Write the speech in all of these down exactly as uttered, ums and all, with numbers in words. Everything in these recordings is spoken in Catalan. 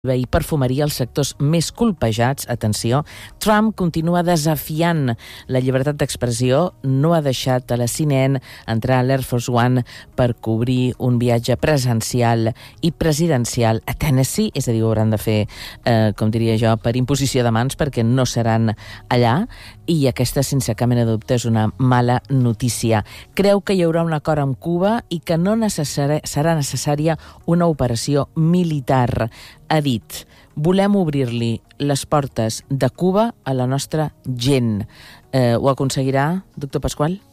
i perfumeria els sectors més colpejats. Atenció, Trump continua desafiant la llibertat d'expressió. No ha deixat a la C N N entrar a l'Air Force One per cobrir un viatge presencial i presidencial a Tennessee, és a dir, ho hauran de fer, eh, com diria jo, per imposició de mans, perquè no seran allà, i aquesta, sense cap mena de dubte, és una mala notícia. Creu que hi haurà un acord amb Cuba i que no necessari- serà necessària una operació militar. Ha dit, volem obrir-li les portes de Cuba a la nostra gent. Eh, ho aconseguirà, doctor Pasqual?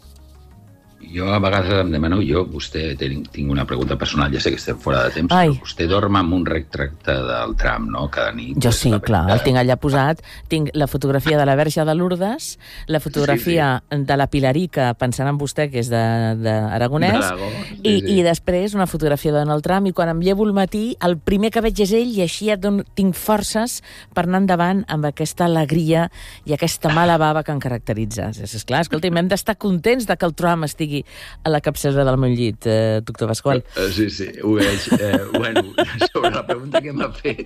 Jo a vegades em demano, jo, vostè, tinc, tinc una pregunta personal, ja sé que estem fora de temps, Ai. però vostè dorm amb un retracte del Trump, no?, cada nit. Jo sí, clar, el tinc allà posat. Tinc la fotografia de la Verge de Lourdes, la fotografia sí, sí. de la Pilarica, pensant en vostè, que és d'Aragonès, sí, i, sí. i després una fotografia de Donald Trump, i quan em llevo al matí, el primer que veig és ell, i així et dono, tinc forces per anar endavant amb aquesta alegria i aquesta mala bava que em caracteritza. És, és clar, escolta, hem d'estar contents de que el Trump estigui a la capçalera del meu llit, eh, doctor Pasqual. Sí, sí, ho veig. Eh, bueno, sobre la pregunta que m'ha fet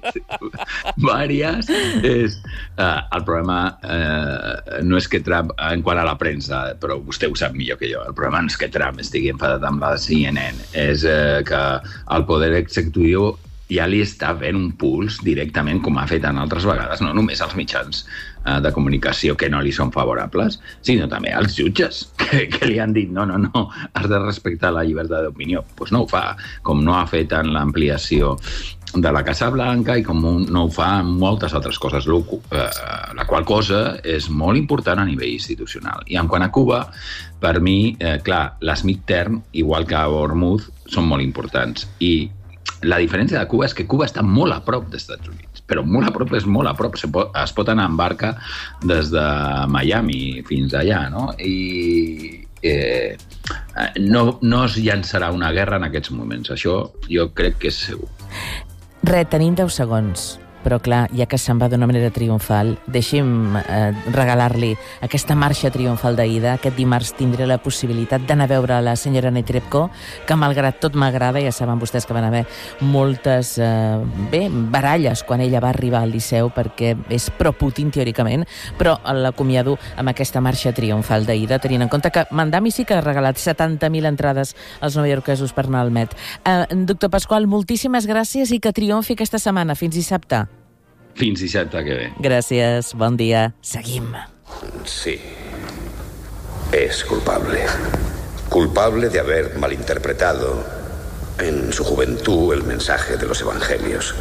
vàries, és eh, el problema eh, no és que Trump, en quant a la premsa, però vostè ho sap millor que jo, el problema no és que Trump estigui enfadat amb la C N N, és eh, que el poder executiu ja li està fent un puls directament, com ha fet en altres vegades, no només als mitjans eh, de comunicació que no li són favorables, sinó també als jutges, que, que li han dit no, no, no, has de respectar la llibertat d'opinió. Doncs pues no ho fa, com no ha fet en l'ampliació de la Casa Blanca i com no ho fa en moltes altres coses, eh, la qual cosa és molt important a nivell institucional. I en quant a Cuba, per mi, eh, clar, les midterm, igual que a Hormuz, són molt importants. I la diferència de Cuba és que Cuba està molt a prop dels Estats Units, però molt a prop és molt a prop. Es pot, es pot anar en barca des de Miami fins allà, no? I eh, no, no es llançarà una guerra en aquests moments. Això jo crec que és segur. Re, tenim deu segons. Però clar, ja que se'n va d'una manera triomfal, deixi'm eh, regalar-li aquesta marxa triomfal d'Aida. Aquest dimarts tindré la possibilitat d'anar a veure la senyora Netrebko, que malgrat tot m'agrada. Ja saben vostès que van haver moltes eh, bé, baralles quan ella va arribar al Liceu, perquè és pro-Putin teòricament, però l'acomiado amb aquesta marxa triomfal d'Aida, tenint en compte que Mandami sí que ha regalat setanta mil entrades als novaiorquesos per anar al Met. Eh, doctor Pasqual, moltíssimes gràcies i que triomfi aquesta setmana. Fins dissabte. Fins dissabte que ve. Gracias, bon día. Seguim. Sí. Es culpable. Culpable de haber malinterpretado en su juventud el mensaje de los evangelios.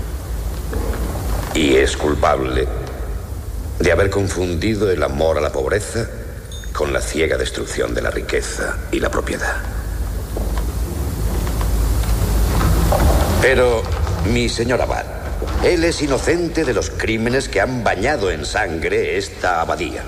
Y es culpable de haber confundido el amor a la pobreza con la ciega destrucción de la riqueza y la propiedad. Pero, mi señor abad, él es inocente de los crímenes que han bañado en sangre esta abadía.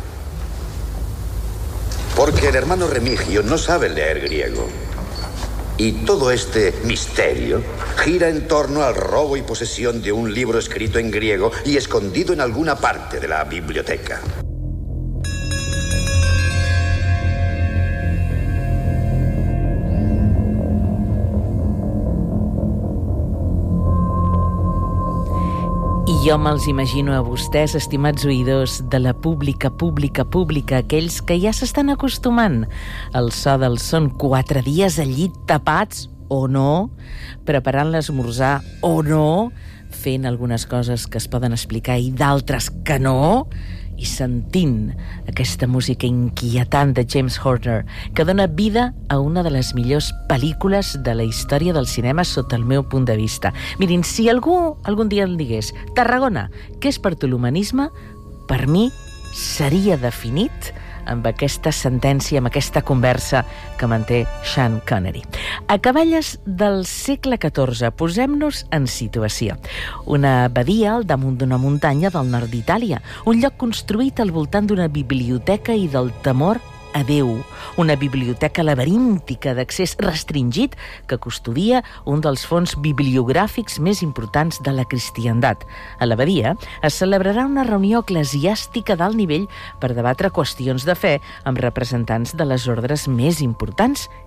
Porque el hermano Remigio no sabe leer griego. Y todo este misterio gira en torno al robo y posesión de un libro escrito en griego y escondido en alguna parte de la biblioteca. Jo me'ls imagino a vostès, estimats oïdors de la pública, pública, pública, aquells que ja s'estan acostumant al so del son, quatre dies al llit tapats, o no, preparant l'esmorzar, o no, fent algunes coses que es poden explicar i d'altres que no, i sentint aquesta música inquietant de James Horner, que dona vida a una de les millors pel·lícules de la història del cinema sota el meu punt de vista. Mirin, si algú algun dia em digués Tarragona, què és per tu l'humanisme? Per mi seria definit amb aquesta sentència, amb aquesta conversa que manté Sean Connery. A cavalles del segle catorze, posem-nos en situació. Una badia al damunt d'una muntanya del nord d'Itàlia, un lloc construït al voltant d'una biblioteca i del temor a Déu, una biblioteca laberíntica d'accés restringit que custodia un dels fons bibliogràfics més importants de la cristiandat. A l'abadia es celebrarà una reunió eclesiàstica d'alt nivell per debatre qüestions de fe amb representants de les ordres més importants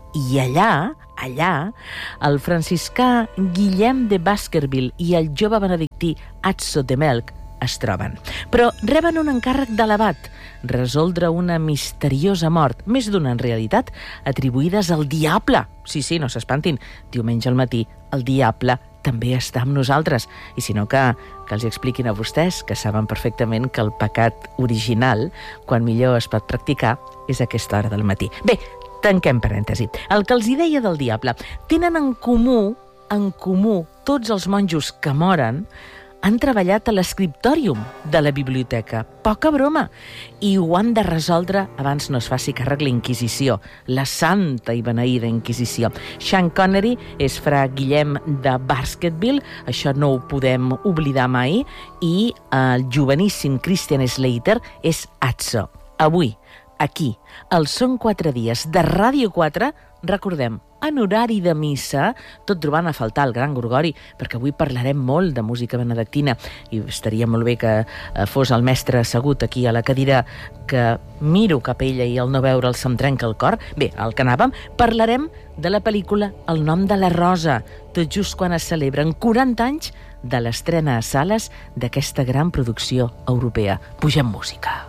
I allà, allà, el franciscà Guillem de Baskerville i el jove benedictí Atzo de Melk es troben. Però reben un encàrrec de l'abat, resoldre una misteriosa mort, més d'una en realitat, atribuïdes al diable. Sí, sí, no s'espantin, diumenge al matí el diable també està amb nosaltres. I si no, que, que els expliquin a vostès, que saben perfectament que el pecat original, quan millor es pot practicar, és a aquesta hora del matí. Bé, tanquem parèntesi. El que els hi deia del diable, tenen en comú, en comú, tots els monjos que moren, han treballat a l'escriptòrium de la biblioteca. Poca broma. I ho han de resoldre abans no es faci càrrec la Inquisició, la santa i beneïda Inquisició. Sean Connery és fra Guillem de Baskerville, això no ho podem oblidar mai, i el joveníssim Christian Slater és Atzo. Avui, aquí, al Són quatre dies de Ràdio quatre, recordem, en horari de missa, tot trobant a faltar el gran Gorgori, perquè avui parlarem molt de música benedictina i estaria molt bé que fos el mestre assegut aquí a la cadira, que miro cap a ella i al no veure'l se'm trenca el cor. Bé, al que anàvem, parlarem de la pel·lícula El nom de la rosa, tot just quan es celebren quaranta anys de l'estrena a sales d'aquesta gran producció europea. Pugem música.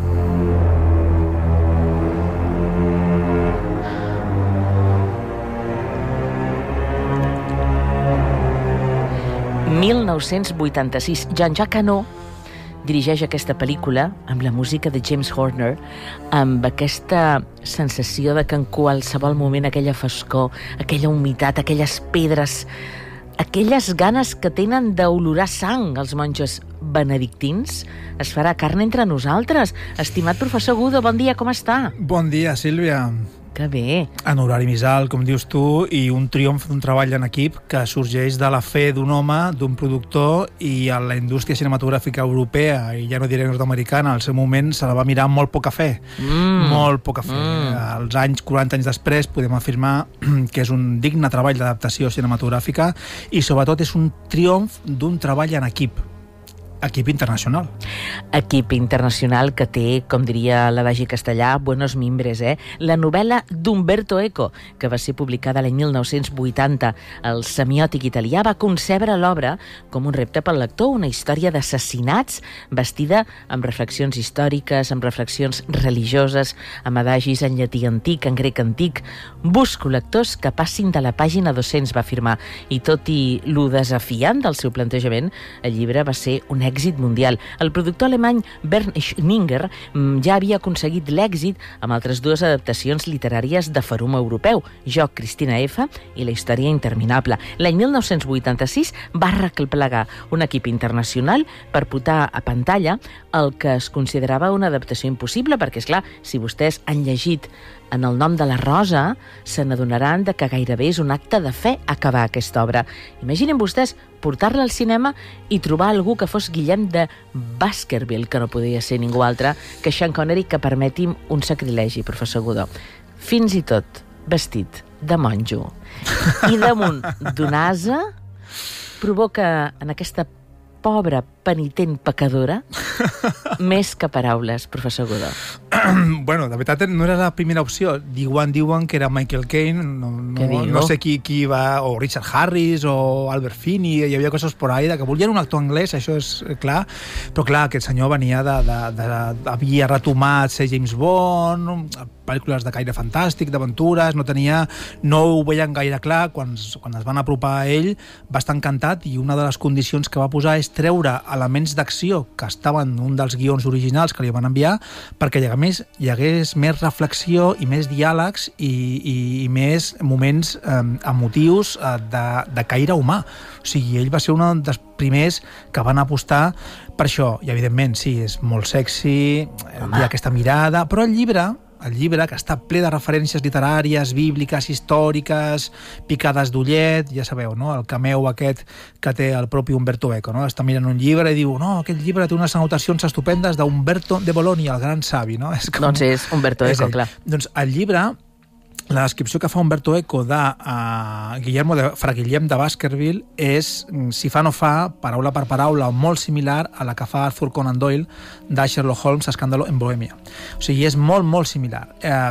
mil nou-cents vuitanta-sis. Jean-Jacques Hano dirigeix aquesta pel·lícula amb la música de James Horner, amb aquesta sensació de que en qualsevol moment aquella foscor, aquella humitat, aquelles pedres, aquelles ganes que tenen d'olorar sang els monjos benedictins, es farà carn entre nosaltres. Estimat professor Gudo, bon dia, com està? Bon dia, Sílvia. Que bé. En horari més alt, com dius tu, i un triomf d'un treball en equip que sorgeix de la fe d'un home, d'un productor, i a la indústria cinematogràfica europea, i ja no diré nord-americana, al seu moment se la va mirar amb molt poca fe. Mm. Molt poca fe. Mm. Als anys, quaranta anys després, podem afirmar que és un digne treball d'adaptació cinematogràfica i, sobretot, és un triomf d'un treball en equip. Equip internacional. Equip internacional que té, com diria l'adagi castellà, buenos mimbres, eh? La novel·la d'Umberto Eco, que va ser publicada l'any mil nou-cents vuitanta. El semiòtic italià va concebre l'obra com un repte pel lector, una història d'assassinats vestida amb reflexions històriques, amb reflexions religioses, amb adagis en llatí antic, en grec antic. Busco lectors que passin de la pàgina dos-cents, va afirmar, i tot i lo desafiant del seu plantejament, el llibre va ser un èxit mundial. El productor alemany Bernd Schninger ja havia aconseguit l'èxit amb altres dues adaptacions literàries de Farum europeu, Jo, Cristina F. i La història interminable. L'any mil nou-cents vuitanta-sis va replegar un equip internacional per portar a pantalla el que es considerava una adaptació impossible, perquè, és clar, si vostès han llegit En el nom de la rosa, se n'adonaran de que gairebé és un acte de fe acabar aquesta obra. Imaginin vostès portar-la al cinema i trobar algú que fos Guillem de Baskerville, que no podia ser ningú altre que Sean Connery, que permeti'm un sacrilegi, professor Godó. Fins i tot vestit de monjo. I damunt d'un ase provoca en aquesta pobra, penitent pecadora més que paraules, professor Godó. Bueno, de veritat no era la primera opció. Diuen, diuen que era Michael Caine, no, no, no sé qui, qui va, o Richard Harris, o Albert Finney, hi havia coses por ahí, de que volien un actor anglès, això és clar, però clar, aquest senyor venia de, de, de, de havia retomat ser James Bond, pel·lícules de caire fantàstic, d'aventures, no tenia, no ho veien gaire clar. Quan, quan es van apropar a ell va estar encantat, i una de les condicions que va posar és treure elements d'acció que estaven en un dels guions originals que li van enviar, perquè hi hagués, hi hagués més reflexió i més diàlegs i, i, i més moments eh, emotius eh, de, de caire humà. O sigui, ell va ser un dels primers que van apostar per això, i evidentment sí, és molt sexy, hi ha aquesta mirada, però el llibre el llibre, que està ple de referències literàries, bíbliques, històriques, picades d'ullet, ja sabeu, no? El cameo aquest que té el propi Umberto Eco, no? Està mirant un llibre i diu, no, aquest llibre té unes anotacions estupendes d'Umberto de Bologna, el gran savi, no? És com... Doncs és Umberto Eco, és clar. Doncs el llibre, la descripció que fa Umberto Eco de uh, Guillermo de, fra Guillem de Baskerville és, si fa no fa, paraula per paraula, molt similar a la que fa Arthur Conan Doyle de Sherlock Holmes, Escàndalo en Bohèmia. O sigui, és molt, molt similar. Eh,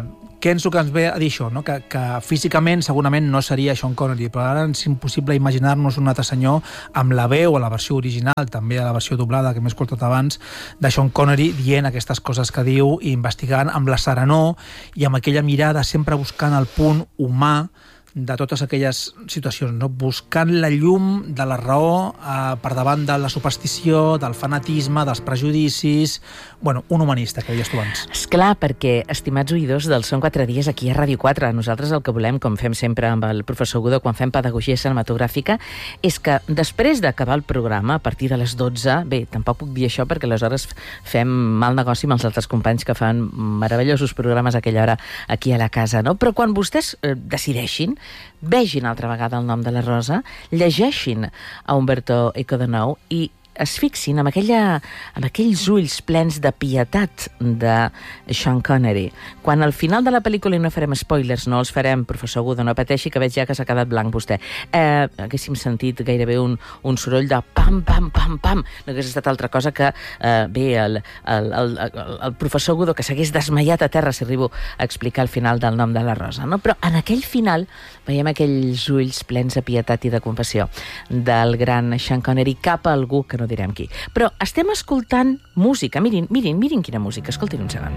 penso que ens ve a dir això, no? que, que físicament segurament no seria Sean Connery, però ara és impossible imaginar-nos un altre senyor amb la veu a la versió original, també a la versió doblada que m'he escoltat abans, de Sean Connery dient aquestes coses que diu i investigant amb la serenor i amb aquella mirada sempre buscant el punt humà de totes aquelles situacions, no? Buscant la llum de la raó eh, per davant de la superstició, del fanatisme, dels prejudicis... Bueno, un humanista, que deies tu abans. Esclar, perquè, estimats oïdors del Són quatre dies aquí a Ràdio quatre, nosaltres el que volem, com fem sempre amb el professor Godó quan fem pedagogia cinematogràfica, és que després d'acabar el programa, a partir de les dotze, bé, tampoc puc dir això perquè aleshores fem mal negoci amb els altres companys que fan meravellosos programes a aquella hora aquí a la casa, no? Però quan vostès eh, decideixin, vegin altra vegada El nom de la rosa, llegeixin a Umberto Eco de nou i es fixin amb, aquella, amb aquells ulls plens de pietat de Sean Connery. Quan al final de la pel·lícula, i no farem spoilers, no els farem, professor Godó, no pateixi, que veig ja que s'ha quedat blanc vostè, eh, haguéssim sentit gairebé un, un soroll de pam, pam, pam, pam, no hagués estat altra cosa que, eh, bé, el, el, el, el professor Godó que s'hagués desmaiat a terra si arribo a explicar el final del nom de la rosa, no? Però en aquell final veiem aquells ulls plens de pietat i de compassió del gran Sean Connery cap a algú que no direm qui. Però estem escoltant música. Mirin, mirin, mirin quina música. Escoltin un segon.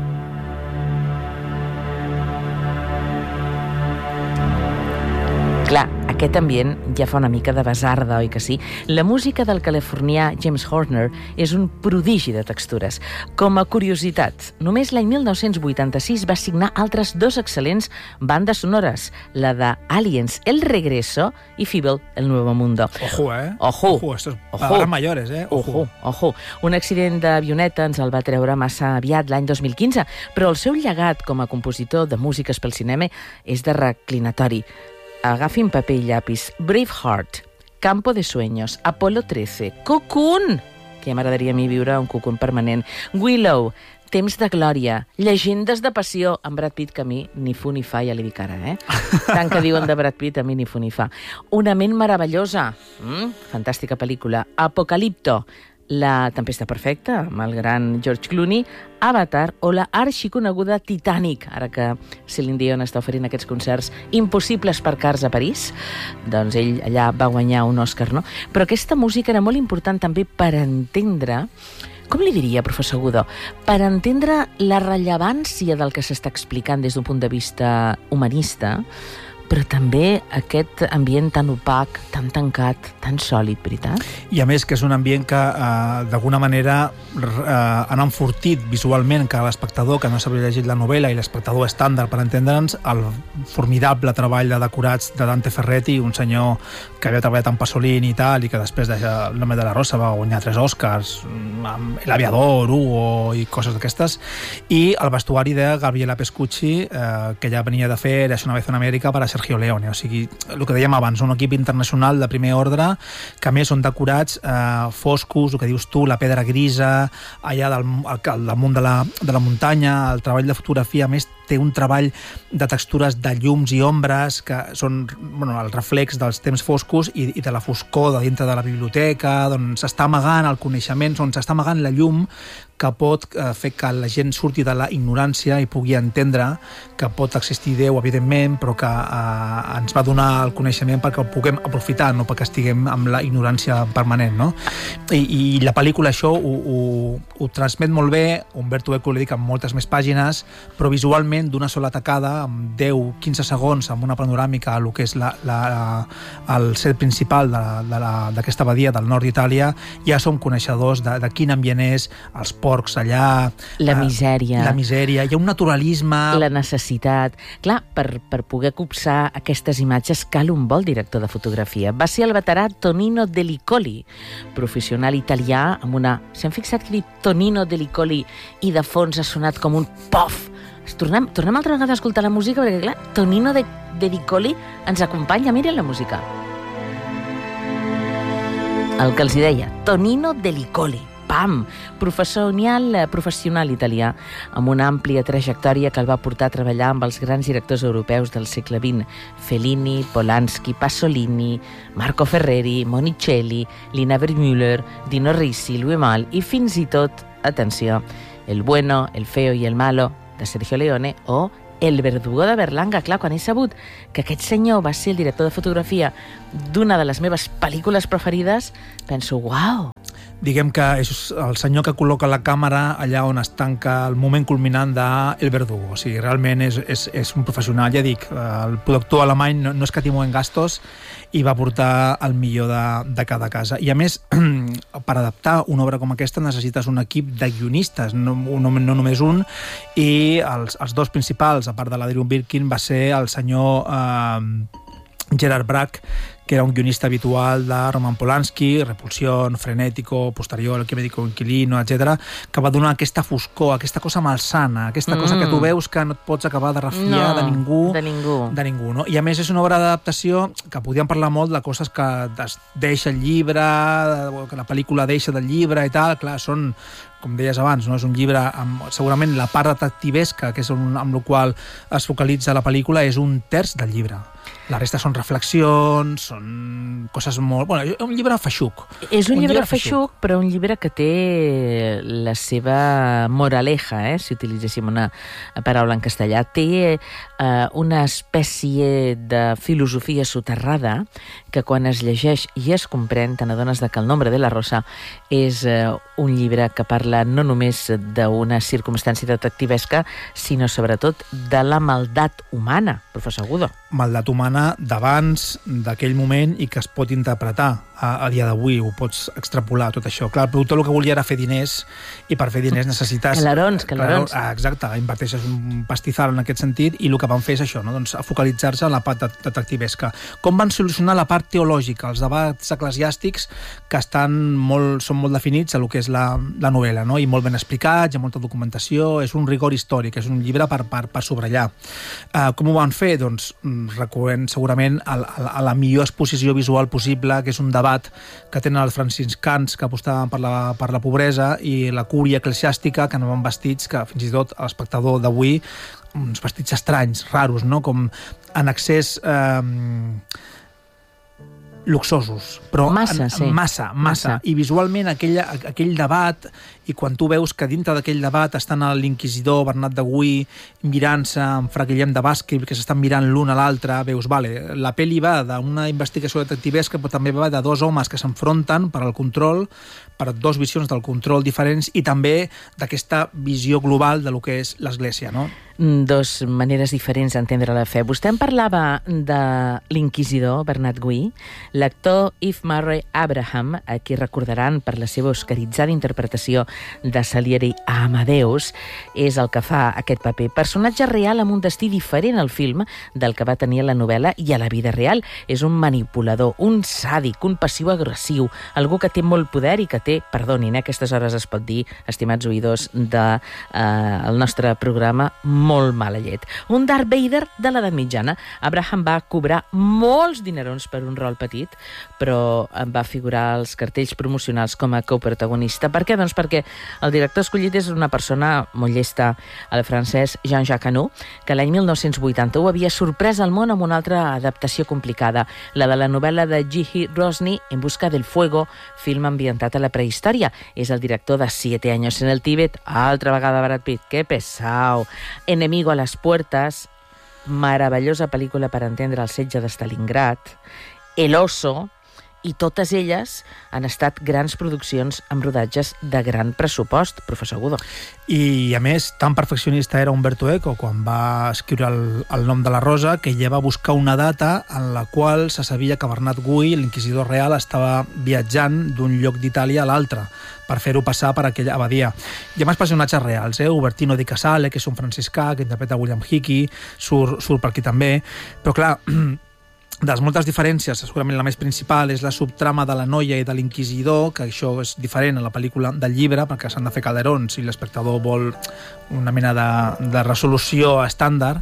Clar, aquest ambient ja fa una mica de basarda, oi que sí? La música del californià James Horner és un prodigi de textures. Com a curiositat, només l'any mil nou-cents vuitanta-sis va signar altres dos excel·lents bandes sonores, la de Aliens, El Regreso, i Fievel, El Nuevo Mundo. Ojo, eh? Ojo. Ojo, estos palabras mayores, eh? Ojo. Ojo, ojo. Un accident d'avioneta ens el va treure massa aviat l'any dos mil quinze, però el seu llegat com a compositor de músiques pel cinema és de reclinatori. Agafin paper i llapis. Braveheart, Campo de Sueños, Apolo trece, Cocoon, que ja m'agradaria a mi viure un Cocoon permanent, Willow, Temps de glòria, Llegendes de passió, amb Brad Pitt, que a mi ni fu ni fa, ja li dic ara, eh? Tant que diuen de Brad Pitt, a mi ni fu ni fa. Una ment meravellosa, mm, fantàstica pel·lícula, Apocalipto, La tempesta perfecta, amb el gran George Clooney, Avatar o la arxiconeguda Titanic, ara que Celine Dion està oferint aquests concerts impossibles per cars a París, doncs ell allà va guanyar un Òscar, no? Però aquesta música era molt important també per entendre, com li diria, professor Godó, per entendre la rellevància del que s'està explicant des d'un punt de vista humanista, però també aquest ambient tan opac, tan tancat, tan sòlid, veritat? I a més que és un ambient que eh, d'alguna manera eh, han enfortit visualment que l'espectador que no s'havia llegit la novel·la i l'espectador estàndard, per entendre'ns, el formidable treball de decorats de Dante Ferretti, un senyor que havia treballat amb Pasolini i tal, i que després de El nom de la rosa va guanyar tres Oscars, amb l'Aviador, Hugo i coses d'aquestes, i el vestuari de Gabriela Pescucci, eh, que ja venia de fer Eres una vez en Amèrica per a Sergio Leone, o sigui, el que dèiem abans, un equip internacional de primer ordre, que a més són decorats eh, foscos, el que dius tu, la pedra grisa, allà del, al damunt de la, de la muntanya, el treball de fotografia, a més té un treball de textures de llums i ombres que són, bueno, el reflex dels temps foscos i, i de la foscor de dintre de la biblioteca, d'on s'està amagant el coneixement, on s'està amagant la llum que pot eh, fer que la gent surti de la ignorància i pugui entendre que pot existir Déu, evidentment, però que eh, ens va donar el coneixement perquè el puguem aprofitar, no perquè estiguem amb la ignorància permanent, no? I, i la pel·lícula això ho, ho, ho transmet molt bé, Umberto Eco li dic amb moltes més pàgines, però visualment d'una sola tacada, amb deu quinze segons, amb una panoràmica, el que és la, la, el set principal d'aquesta badia del nord d'Itàlia, ja som coneixedors de, de quin ambient és, els porcs allà... La misèria. La misèria. Hi ha un naturalisme... La necessitat. Clar, per, per poder copsar aquestes imatges cal un bon director de fotografia. Va ser el veterà Tonino Delicoli, professional italià, amb una... S'han fixat que dit Tonino Delicoli i de fons ha sonat com un pof? Tornem, tornem altra vegada a escoltar la música perquè, clar, Tonino de, Delicoli ens acompanya. Miren la música. El que els hi deia, Tonino Delicoli. Pam! Professional, professional italià, amb una àmplia trajectòria que el va portar a treballar amb els grans directors europeus del segle vint. Fellini, Polanski, Pasolini, Marco Ferreri, Monicelli, Lina Wertmüller, Dino Risi, Louis Malle i fins i tot, atenció, El bueno, el feo i el malo, de Sergio Leone, o El verdugo de Berlanga. Clar, quan he sabut que aquest senyor va ser el director de fotografia d'una de les meves pel·lícules preferides, penso, uau! Diguem que és el senyor que col·loca la càmera allà on es tanca el moment culminant de El Verdugo. O sigui, realment és, és, és un professional, ja dic, el productor alemany no, no escatimó en gastos i va portar el millor de, de cada casa. I a més, per adaptar una obra com aquesta necessites un equip de guionistes, no, no, no només un, i els, els dos principals, a part de l'Adrian Birkin, va ser el senyor eh, Gerard Brack, que era un guionista habitual de Roman Polanski, Repulsión, Frenético, Posterior, El que médico inquilino, etcètera, que va donar aquesta foscor, aquesta cosa malsana, aquesta mm. cosa que tu veus que no et pots acabar de refiar no, de ningú. De ningú. De ningú, no? I a més és una obra d'adaptació que podíem parlar molt de coses que es deixa el llibre, que la pel·lícula deixa del llibre i tal, clar, són com deies abans, no? És un llibre amb, segurament la part detectivesca, que és un, amb la qual es focalitza la pel·lícula, és un terç del llibre. La resta són reflexions, són coses molt... Bueno, és un llibre feixuc. És un, un llibre, llibre feixuc, però un llibre que té la seva moraleja, eh? Si utilitzéssim una paraula en castellà. Té eh, una espècie de filosofia soterrada que quan es llegeix i es comprèn, te n'adones que El nombre de la rosa és eh, un llibre que parla no només d'una circumstància detectivesca, sinó sobretot de la maldat humana, professor Agudo. Maldat humana d'abans, d'aquell moment, i que es pot interpretar a, a dia d'avui, ho pots extrapolar tot això. Clar, el productor el que volia era fer diners, i per fer diners necessites... Calarons, calarons. Ah, exacte, inverteixes un pastizal en aquest sentit, i el que van fer és això, no? Doncs focalitzar-se en la part detectivesca. Com van solucionar la part teològica, els debats eclesiàstics que estan molt, són molt definits a lo que és la, la novel·la, no? I molt ben explicats, hi ha molta documentació, és un rigor històric, és un llibre per, per, per subratllar. Uh, com ho van fer? Doncs recorrent segurament a, a, a la millor exposició visual possible, que és un debat que tenen els franciscans que apostaven per la, per la pobresa, i la cúria eclesiàstica, que anaven vestits que fins i tot l'espectador d'avui, uns vestits estranys, raros, no? Com en excés eh, luxosos, però massa, en, sí. massa, massa, massa. I visualment aquell, aquell debat, i quan tu veus que dintre d'aquell debat estan l'inquisidor Bernat de Gui mirant-se amb Fra Guillem de Baskerville, que s'estan mirant l'un a l'altre, veus, vale, la pel·li va d'una investigació detectivesca, però també va de dos homes que s'enfronten per al control, per dos visions del control diferents, i també d'aquesta visió global de lo que és l'Església, no? Dos maneres diferents d'entendre la fe. Vostè em parlava de l'inquisidor Bernat Gui, l'actor Eve Murray Abraham, a qui recordaran per la seva oscaritzada interpretació de Salieri a Amadeus, és el que fa aquest paper. Personatge real amb un destí diferent al film del que va tenir a la novel·la i a la vida real. És un manipulador, un sàdic, un passiu-agressiu, algú que té molt poder i que té, perdonin, eh, aquestes hores es pot dir, estimats oïdors del eh, el nostre programa, molt mala llet. Un Darth Vader de l'edat mitjana. Abraham va cobrar molts dinerons per un rol petit, però va figurar als cartells promocionals com a coprotagonista. Per què? Doncs perquè el director escollit és una persona molt llesta, el francès Jean-Jacques Hano, que l'any mil nou-cents vuitanta-u havia sorprès el món amb una altra adaptació complicada, la de la novel·la de G H Rosny, En busca del fuego, film ambientat a la prehistòria. És el director de Siete años en el Tíbet, altra vegada Brad Pitt, que pesau. Enemigo a les puertas, meravellosa pel·lícula per entendre el setge de Stalingrad, El oso, i totes elles han estat grans produccions amb rodatges de gran pressupost, professor Agudo. I, a més, tan perfeccionista era Umberto Eco quan va escriure el, el nom de la Rosa, que ella va buscar una data en la qual se sabia que Bernat Gui, l'inquisidor real, estava viatjant d'un lloc d'Itàlia a l'altre per fer-ho passar per aquella abadia. I a més personatges reals, eh? Ubertino di Casale, que és un franciscà, que interpreta William Hickey, surt, surt per aquí també, però clar, de les moltes diferències, segurament la més principal és la subtrama de la noia i de l'inquisidor, que això és diferent a la pel·lícula del llibre, perquè s'han de fer calderons i l'espectador vol una mena de, de resolució estàndard.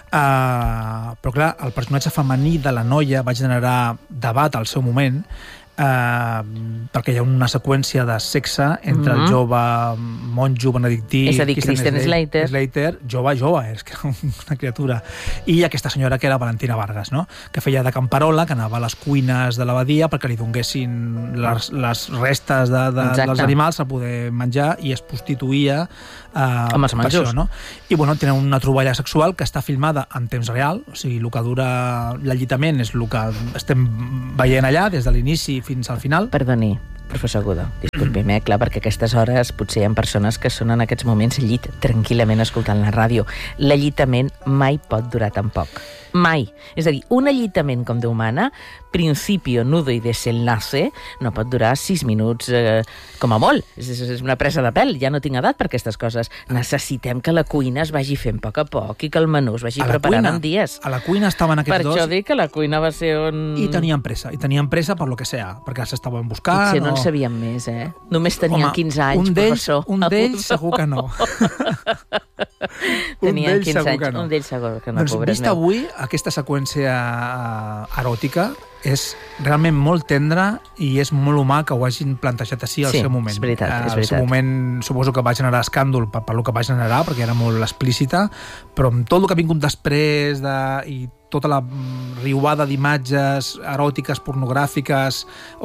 Uh, però clar, el personatge femení de la noia va generar debat al seu moment, eh, perquè hi ha una seqüència de sexe entre mm-hmm. el jove monjo benedictí... És a dir, Christian Slater. Slater, jove, jove, és que una criatura. I aquesta senyora que era Valentina Vargas, no? Que feia de camperola, que anava a les cuines de l'abadia perquè li donguessin les, les restes de, de, dels animals a poder menjar, i es prostituïa eh, amb els per això, no? I bueno, tenen una troballa sexual que està filmada en temps real, o sigui, el que dura l'alletament és el que estem veient allà des de l'inici fins al final. Perdoni, professor Agudo, disculpi'm, eh? Clar, perquè a aquestes hores potser hi ha persones que són en aquests moments al llit tranquil·lament escoltant la ràdio. L'alletament mai pot durar tan poc. Mai. És a dir, un alletament com Déu mana, principio, nudo i desenlace, no pot durar sis minuts eh, com a molt. És, és una presa de pèl. Ja no tinc edat per aquestes coses. Necessitem que la cuina es vagi fent a poc a poc i que el menú es vagi preparant en dies. A la cuina estaven aquests per dos... Per això dic que la cuina va ser on... I tenien pressa. I tenien pressa per lo que sea, perquè s'estaven buscant... Potser no en sabien més, eh? Només tenien Home, quinze anys, un d'ells, professor. Un d'ells segur que no. Tenien quinze anys, no. Un d'ells segur que no, doncs, pobres vist avui, aquesta seqüència eròtica és realment molt tendra i és molt humà que ho hagin plantejat així al sí, seu moment. És veritat, és veritat. Al seu moment suposo que va generar escàndol per, per lo que va generar, perquè era molt explícita, però amb tot el que ha vingut després de, i tota la riuada d'imatges eròtiques, pornogràfiques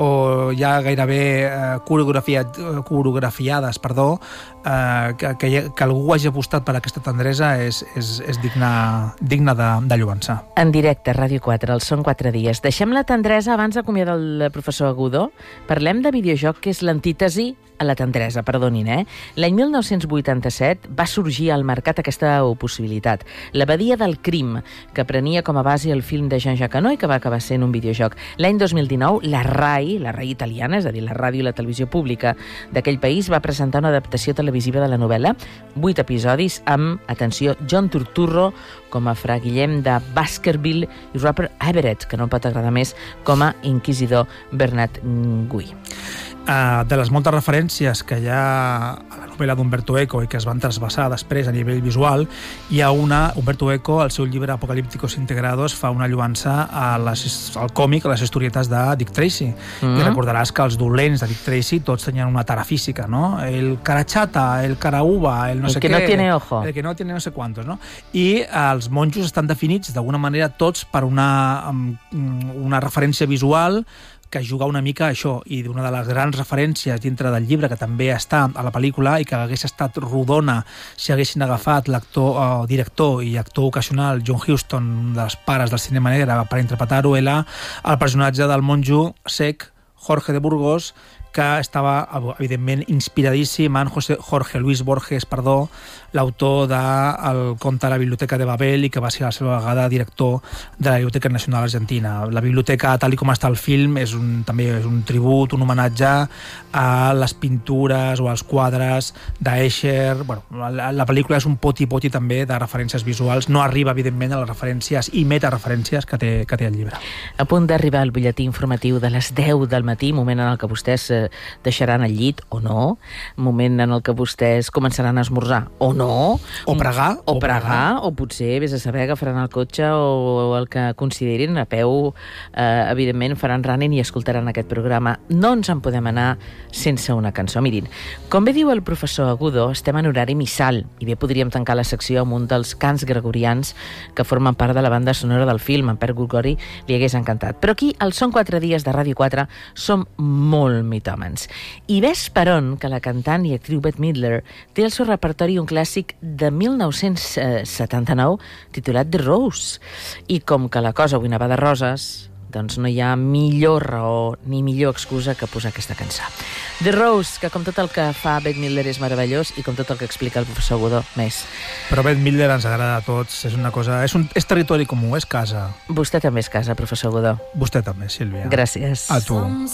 o ja gairebé eh, coreografiat, coreografiades, perdó, eh, que, que, que algú hagi apostat per aquesta tendresa és, és, és digne, digne de, de lluançar. En directe, Ràdio quatre, els Són quatre dies. Deixem la tendresa abans d'acomiadar el professor Agudo. Parlem de videojoc, que és l'antítesi a la tendresa, perdonin, eh? L'any mil nou-cents vuitanta-set va sorgir al mercat aquesta possibilitat. L'Abadia del crim, que prenia com a base el film de Jean-Jacques Hano i que va acabar sent un videojoc. L'any dos mil dinou, la RAI, la RAI italiana, és a dir, la ràdio i la televisió pública d'aquell país, va presentar una adaptació televisiva de la novel·la, vuit episodis amb, atenció, John Turturro com a fra Guillem de Baskerville i Robert Everett, que no pot agradar més, com a inquisidor Bernat Gui. Uh, de les moltes referències que hi ha a la novel·la d'Umberto Eco i que es van trasbassar després a nivell visual, hi ha una, Umberto Eco, al seu llibre Apocalípticos Integrados, fa una lloança a les, al còmic, a les historietes de Dick Tracy. Mm-hmm. I recordaràs que els dolents de Dick Tracy tots tenien una tara física, no? El cara chata, el cara uva, el no el sé què. El que no tiene ojo. El que no tiene no sé quantos, no? I uh, els monjos estan definits d'alguna manera tots per una, um, una referència visual que juga una mica a això, i una de les grans referències dintre del llibre, que també està a la pel·lícula i que hagués estat rodona si haguessin agafat l'actor, eh, director i actor ocasional John Huston, un dels pares del cinema negre, per interpretar-ho, era el personatge del monjo cec Jorge de Burgos, que estava, evidentment, inspiradíssim en José, Jorge Luis Borges, perdó, l'autor del conte La Biblioteca de Babel i que va ser a la seva vegada director de la Biblioteca Nacional Argentina. La biblioteca, tal com està el film, és un, també és un tribut, un homenatge a les pintures o als quadres d'Escher. Bueno, la, la pel·lícula és un poti-poti també de referències visuals. No arriba, evidentment, a les referències i metareferències que té, que té el llibre. A punt d'arribar al butlletí informatiu de les deu del matí, moment en el que vostès eh, deixaran el llit o no, moment en el que vostès començaran a esmorzar o no, o pregar, o, o pregar, o potser, vés a saber, agafaran el cotxe o el que considerin, a peu, eh, evidentment faran running i escoltaran aquest programa. No ens en podem anar sense una cançó. Mirin, com bé diu el professor Agudo, estem en horari missal, i bé podríem tancar la secció amb un dels cants gregorians que formen part de la banda sonora del film. En Pere Gregori li hagués encantat. Però aquí, al Són quatre dies de Ràdio quatre, som molt mitòmens. I ves per on que la cantant i actriu Bette Midler té al seu repertori un clàssic de mil nou-cents setanta-nou titulat The Rose. I com que la cosa avui anava de roses, doncs no hi ha millor raó ni millor excusa que posar aquesta cançó. The Rose, que com tot el que fa Bette Midler és meravellós i com tot el que explica el professor Agudo, més. Però Bette Midler ens agrada a tots, és una cosa... És, un, és territori comú, és casa. Vostè també és casa, professor Agudo. Vostè també, Sílvia. Gràcies. A tu.